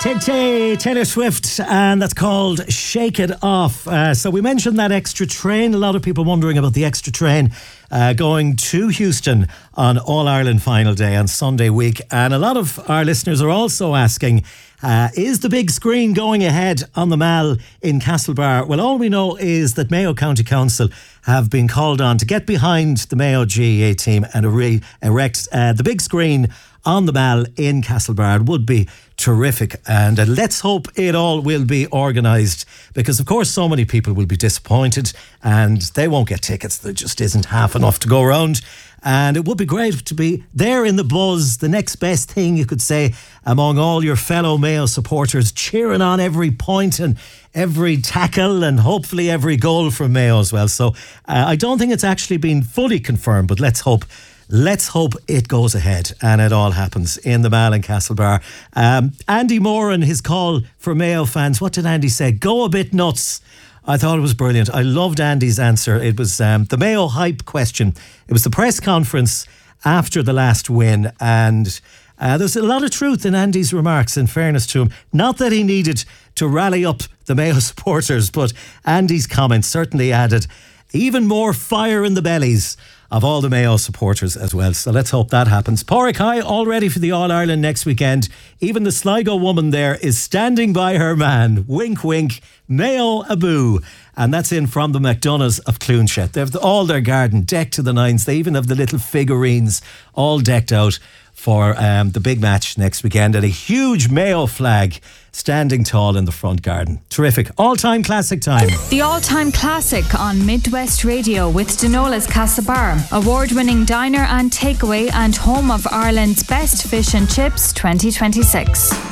Taylor Swift, and that's called Shake It Off. So we mentioned that extra train. A lot of people wondering about the extra train going to Houston on All-Ireland final day on Sunday week. And a lot of our listeners are also asking, is the big screen going ahead on the Mall in Castlebar? Well, all we know is that Mayo County Council have been called on to get behind the Mayo GAA team and erect the big screen on the Mall in Castlebar. It would be terrific, and let's hope it all will be organised, because of course so many people will be disappointed and they won't get tickets. There just isn't half enough to go around, and it would be great to be there in the buzz, the next best thing you could say, among all your fellow Mayo supporters, cheering on every point and every tackle and hopefully every goal from Mayo as well. So I don't think it's actually been fully confirmed, but let's hope it goes ahead and it all happens in the Mall in Castlebar. Andy Moore and his call for Mayo fans. What did Andy say? Go a bit nuts. I thought it was brilliant. I loved Andy's answer. It was the Mayo hype question. It was the press conference after the last win, and there's a lot of truth in Andy's remarks, in fairness to him. Not that he needed to rally up the Mayo supporters, but Andy's comments certainly added even more fire in the bellies of all the Mayo supporters as well. So let's hope that happens. Pádraig High all ready for the All-Ireland next weekend. Even the Sligo woman there is standing by her man. Wink, wink. Mayo Abu. And that's in from the McDonagh's of Cluneshet. They have all their garden decked to the nines. They even have the little figurines all decked out for the big match next weekend, and a huge Mayo flag standing tall in the front garden. Terrific. All-time classic time. The all-time classic on Midwest Radio with Denola's Castlebar, award-winning diner and takeaway and home of Ireland's best fish and chips 2026.